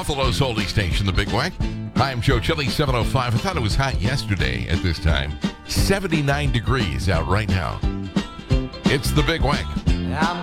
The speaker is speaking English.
Buffalo's oldie station, the Big Wack. I'm Joe Chili, 7:05. I thought it was hot yesterday at this time. 79 degrees out right now. It's the Big Wack. I'm